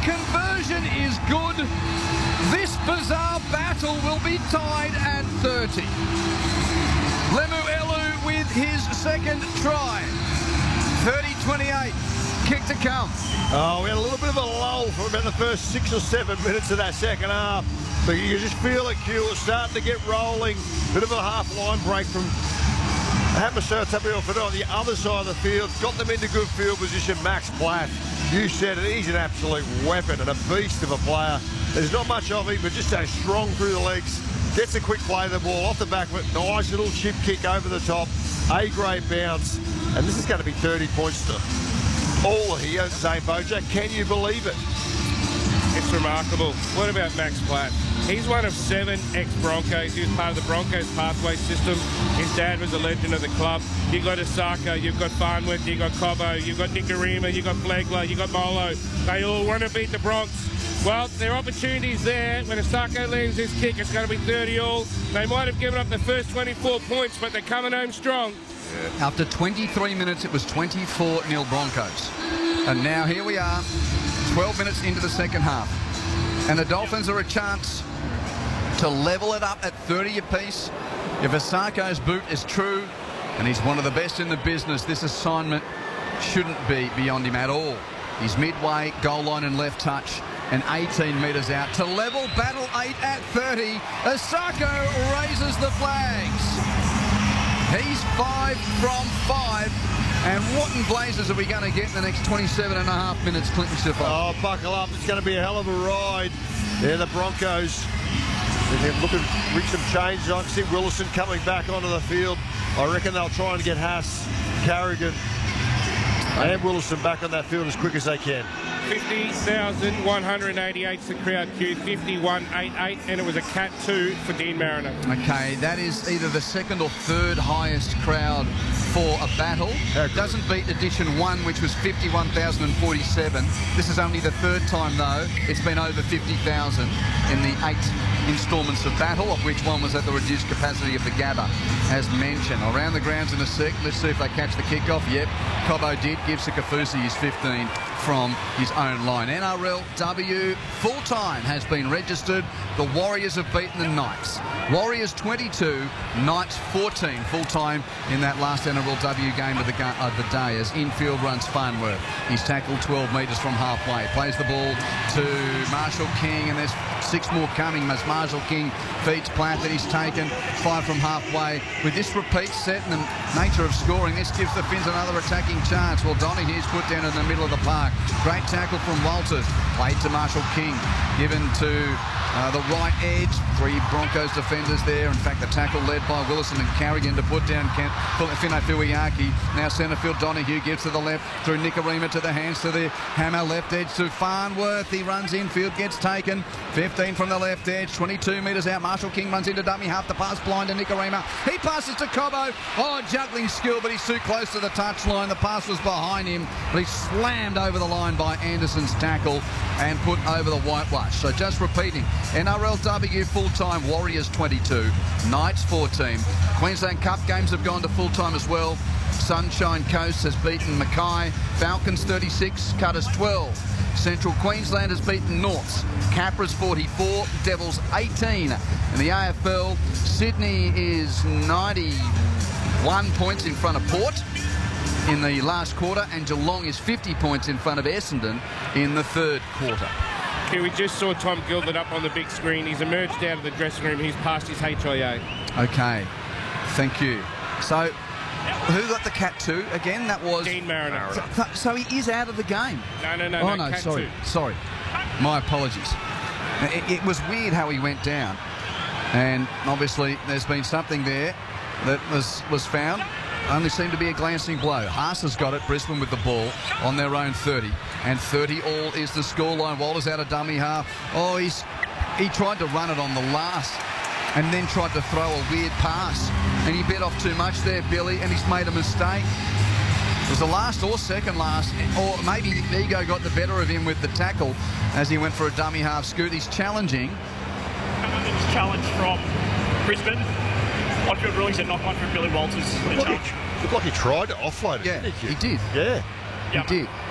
conversion is good. This bizarre battle will be tied at 30. Lemuelu with his second try. 30-28. Kick to come. Oh, we had a little bit of a lull for about the first 6 or 7 minutes of that second half. But you just feel it, Q. It's starting to get rolling. Bit of a half-line break from Hamiso Tabuai-Fidow on the other side of the field. Got them into good field position. Max Platt, you said it, he's an absolute weapon and a beast of a player. There's not much of him, but just so strong through the legs. Gets a quick play of the ball off the back of it. Nice little chip kick over the top. A-grade bounce. And this is going to be 30 points to all here, Zane Bojack. Can you believe it? It's remarkable. What about Max Platt? He's one of 7 ex-Broncos. He was part of the Broncos pathway system. His dad was a legend of the club. You've got Asako, you've got Farnworth, you've got Cobbo, you've got Nikorima, you've got Flegler, you've got Molo. They all want to beat the Bronx. Well, their opportunity's there. When Asako lands this kick, it's going to be 30-all. They might have given up the first 24 points, but they're coming home strong. After 23 minutes, it was 24-0 Broncos. And now here we are, 12 minutes into the second half. And the Dolphins are a chance to level it up at 30 apiece. If Asako's boot is true, and he's one of the best in the business, this assignment shouldn't be beyond him at all. He's midway, goal line and left touch, and 18 metres out to level battle 8 at 30. Asako raises the flags. He's 5 from 5. And what in blazes are we going to get in the next 27 and a half minutes, Clinton Schiffer? Oh, buckle up. It's going to be a hell of a ride. Yeah, the Broncos. They're looking to reach some changes. I can see Willison coming back onto the field. I reckon they'll try and get Haas, Carrigan, and Willison back on that field as quick as they can. 50,188's the crowd queue, 5188, and it was a Cat 2 for Dean Mariner. Okay, that is either the second or third highest crowd for a battle. Doesn't beat edition 1, which was 51,047. This is only the third time, though. It's been over 50,000 in the 8 instalments of battle, of which one was at the reduced capacity of the Gabba, as mentioned. Around the grounds in a sec. Let's see if they catch the kickoff. Yep, Cobbo did. Gives to Kafusi his 15 from his own line. NRLW full-time has been registered. The Warriors have beaten the Knights. Warriors 22, Knights 14 full-time in that last NRLW game of the day as infield runs Farnworth. He's tackled 12 metres from halfway. Plays the ball to Marshall King, and there's 6 more coming as Marshall King feeds Platt that he's taken 5 from halfway. With this repeat set and the nature of scoring, this gives the Finns another attacking chance. Well, Donohue's put down in the middle of the park. Great tackle from Walters. Played to Marshall King. Given to the right edge. 3 Broncos defenders there. In fact, the tackle led by Willison and Carrigan to put down Fino Fuiaki. Now centre field Donohue gives to the left through Nikorima to the hands to the hammer. Left edge to Farnworth. He runs infield, gets taken. 15 from the left edge. 22 metres out. Marshall King runs into dummy half. The pass blind to Nikorima. He passes to Cobbo. Oh, juggling skill, but he's too close to the touchline. The pass was behind him, but he's slammed over the line by Anderson's tackle and put over the whitewash. So just repeating, NRLW full-time, Warriors 22, Knights 14. Queensland Cup games have gone to full-time as well. Sunshine Coast has beaten Mackay. Falcons 36, Cutters 12. Central Queensland has beaten Norths. Capras 44, Devils 18. In the AFL, Sydney is 91 points in front of Port in the last quarter, and Geelong is 50 points in front of Essendon in the third quarter. Okay, we just saw Tom Gilbert up on the big screen. He's emerged out of the dressing room. He's passed his HIA. Okay, thank you. So, who got the Cat 2 again? That was Dean Mariner. So he is out of the game. No. Oh no, Cat sorry, 2. sorry. My apologies. It was weird how he went down, and obviously there's been something there that was found. Only seemed to be a glancing blow. Haas has got it. Brisbane with the ball on their own 30. And 30-all is the scoreline. Walters out of dummy half. Oh, he tried to run it on the last and then tried to throw a weird pass. And he bit off too much there, Billy, and he's made a mistake. It was the last or second last, or maybe ego got the better of him with the tackle as he went for a dummy half scoot. He's challenging. It's challenge from Brisbane. On-field rulings at knock on from Billy Walters. Looked like he tried to offload it. Yeah, didn't he? he did. Yeah. He did.